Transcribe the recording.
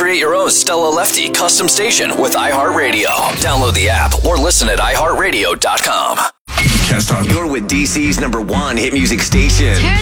Create your own Stella Lefty custom station with iHeartRadio. Download the app or listen at iHeartRadio.com. You're with DC's #1 hit music station.